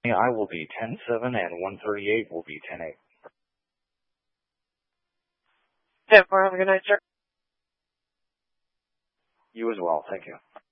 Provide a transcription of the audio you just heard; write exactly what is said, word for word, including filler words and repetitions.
I will be ten seven and one thirty-eight will be ten eight. ten four, have a good night, sir. You as well. Thank you.